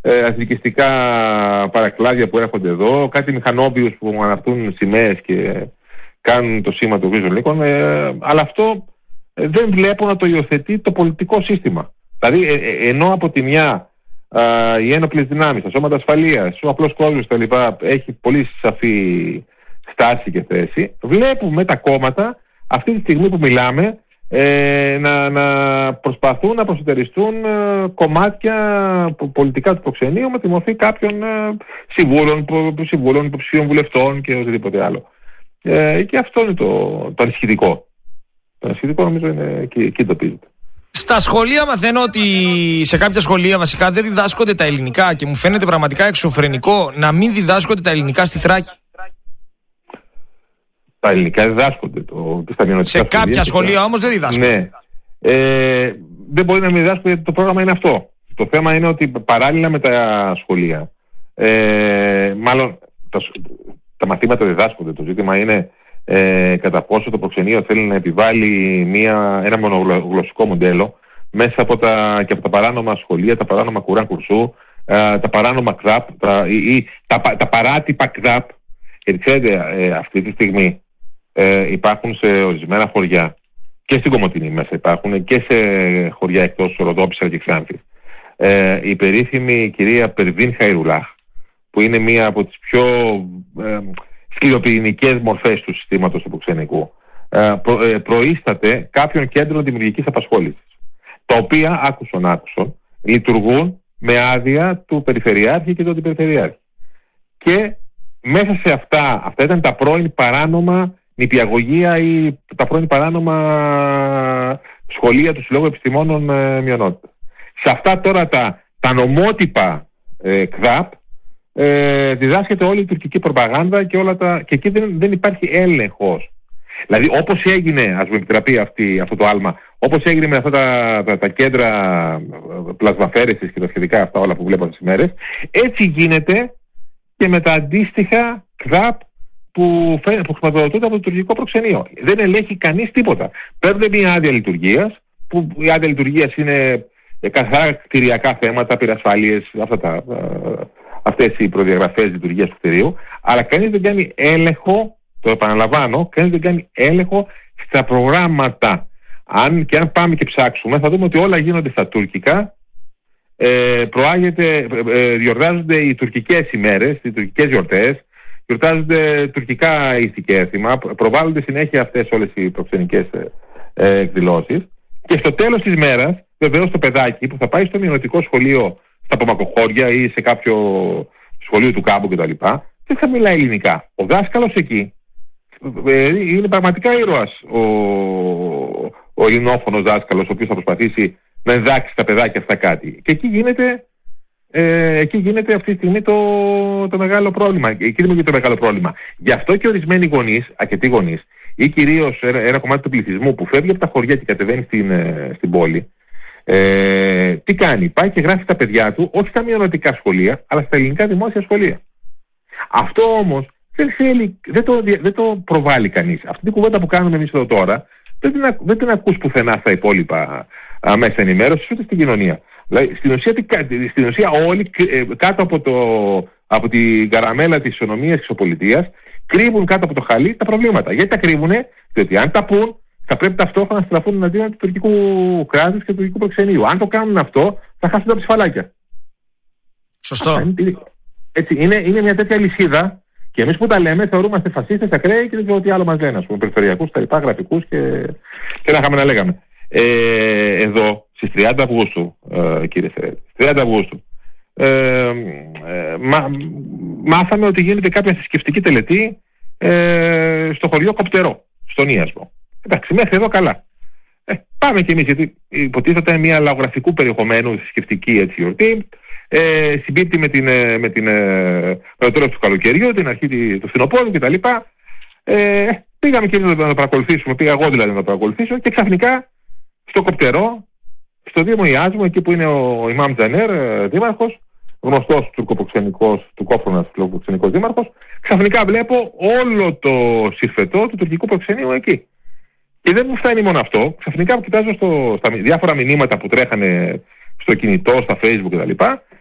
αθλητικά παρακλάδια που έρχονται εδώ, κάτι μηχανόβιους που αναρτούν σημαίες και κάνουν το σήμα των γκρίζων λύκων, αλλά αυτό δεν βλέπω να το υιοθετεί το πολιτικό σύστημα. Δηλαδή ενώ από τη μια οι ένοπλες δυνάμεις, τα σώματα ασφαλείας, ο απλός κόσμος κτλ. Έχει πολύ σαφή στάση και θέση, βλέπουμε τα κόμματα αυτή τη στιγμή που μιλάμε να προσπαθούν να προσετεριστούν κομμάτια πολιτικά του προξενείου με τη μορφή κάποιων συμβούλων, υποψηφίων βουλευτών και οτιδήποτε άλλο. Και αυτό είναι το ανησυχητικό. Το ανησυχητικό νομίζω είναι εκεί εντοπίζεται. Στα σχολεία μαθαίνω ότι σε κάποια σχολεία βασικά δεν διδάσκονται τα ελληνικά και μου φαίνεται πραγματικά εξωφρενικό να μην διδάσκονται τα ελληνικά στη Θράκη. Τα ελληνικά διδάσκονται και στα μειονοτικά σχολεία. Σε κάποια σχολεία όμως δεν διδάσκονται. Ναι. Δεν μπορεί να μην διδάσκονται γιατί το πρόγραμμα είναι αυτό. Το θέμα είναι ότι παράλληλα με τα σχολεία, μάλλον τα μαθήματα διδάσκονται. Το ζήτημα είναι κατά πόσο το προξενείο θέλει να επιβάλλει ένα μονογλωσσικό μοντέλο μέσα από τα παράνομα σχολεία, τα παράνομα κουράν κουρσού, τα παράνομα ΚΔΑΠ ή τα παράτυπα ΚΔΑΠ. Γιατί ξέρετε, αυτή τη στιγμή υπάρχουν σε ορισμένα χωριά και στην Κομοτηνή μέσα υπάρχουν και σε χωριά εκτός Ροδόπισσα και Ξάνθης η περίφημη κυρία Περβίν Χαϊρουλάχ, που είναι μία από τις πιο σκληροπυρηνικές μορφές του συστήματος του προξενικού, προείσταται κάποιων κέντρων δημιουργικής απασχόλησης, τα οποία άκουσον λειτουργούν με άδεια του Περιφερειάρχη και του Αντιπεριφερειάρχη. Και μέσα σε αυτά ήταν τα πρώην παράνομα νηπιαγωγεία ή τα πρώην παράνομα σχολεία του Συλλόγου Επιστημόνων Μειονότητας. Σε αυτά τώρα τα νομότυπα ΚΔΑΠ διδάσκεται όλη η τουρκική προπαγάνδα και και εκεί δεν υπάρχει έλεγχος. Δηλαδή όπως έγινε, ας μου επιτραπεί αυτό το άλμα, όπως έγινε με αυτά τα κέντρα πλασμαφέρεσης και τα σχετικά αυτά όλα που βλέπω τις ημέρες, έτσι γίνεται και με τα αντίστοιχα ΚΔΑΠ που χρηματοδοτούνται από το τουρκικό προξενείο. Δεν ελέγχει κανείς τίποτα. Παίρνουν μια άδεια λειτουργίας, που η άδεια λειτουργίας είναι καθαρά κτηριακά θέματα, πυρασφάλειες, αυτές οι προδιαγραφές λειτουργίας του κτηρίου, αλλά κανείς δεν κάνει έλεγχο, το επαναλαμβάνω, κανείς δεν κάνει έλεγχο στα προγράμματα. Αν πάμε και ψάξουμε, θα δούμε ότι όλα γίνονται στα τουρκικά, γιορτάζονται οι τουρκικές ημέρες, οι τουρκικές γιορτές, γιορτάζονται τουρκικά ηθική έθιμα, προβάλλονται συνέχεια αυτές όλες οι προξενικές εκδηλώσεις και στο τέλος της μέρας, βεβαίως το παιδάκι που θα πάει στο μειονοτικό σχολείο στα Πομακοχώρια ή σε κάποιο σχολείο του κάμπου κτλ. Δεν θα μιλάει ελληνικά. Ο δάσκαλος εκεί είναι πραγματικά ήρωας ο ελληνόφωνος δάσκαλος, ο οποίος θα προσπαθήσει να εντάξει στα παιδάκια αυτά κάτι. Και εκεί γίνεται αυτή τη στιγμή το μεγάλο πρόβλημα. Εκεί δημιουργείται το μεγάλο πρόβλημα. Γι' αυτό και ορισμένοι γονείς, αρκετοί γονείς, ή κυρίως ένα κομμάτι του πληθυσμού που φεύγει από τα χωριά και κατεβαίνει στην πόλη, τι κάνει? Πάει και γράφει τα παιδιά του όχι στα μειονοτικά σχολεία, αλλά στα ελληνικά δημόσια σχολεία. Αυτό όμως δεν το προβάλλει κανείς. Αυτή την κουβέντα που κάνουμε εμείς εδώ τώρα δεν την ακούς πουθενά στα υπόλοιπα μέσα ενημέρωσης ούτε στην κοινωνία. Δηλαδή, στην ουσία όλοι κάτω από την καραμέλα της ισονομίας της οπολιτείας κρύβουν κάτω από το χαλί τα προβλήματα. Γιατί τα κρύβουνε? Διότι αν τα πούν θα πρέπει ταυτόχρονα να στραφούν εναντίον του τουρκικού κράτους και του τουρκικού προξενείου. Αν το κάνουν αυτό θα χάσουν τα ψηφαλάκια. Σωστό. Έτσι, είναι μια τέτοια λυσίδα και εμείς που τα λέμε θεωρούμαστε φασίστες, ακραίοι και δεν ξέρω τι άλλο μας λένε, ας πούμε, περιφερειακούς, τα λοιπά, γραφικούς και να είχαμε να λέγαμε. Εδώ στις 30 Αυγούστου, κύριε Φερέτη, 30 Αυγούστου, μάθαμε ότι γίνεται κάποια θρησκευτική τελετή στο χωριό Κοπτερό, στον Ίασμο. Εντάξει, μέχρι εδώ καλά. Πάμε κι εμείς, γιατί υποτίθεται μια λαογραφικού περιεχομένου θρησκευτική γιορτή, συμπίπτει με το τέλος του καλοκαιριού, την αρχή του φθινοπόρου κτλ. Πήγαμε και εμείς να το παρακολουθήσουμε, πήγα εγώ δηλαδή να το παρακολουθήσω και ξαφνικά στο Κοπτερό, στο Δήμο Ιάσμου, εκεί που είναι ο Ιμάμ Τζανέρ, δήμαρχος, γνωστός του Κόφρονας προξενικός δήμαρχος, ξαφνικά βλέπω όλο το συρφετό του τουρκικού προξενείου εκεί. Και δεν μου φτάνει μόνο αυτό, ξαφνικά κοιτάζω στα διάφορα μηνύματα που τρέχανε στο κινητό, στα Facebook κτλ.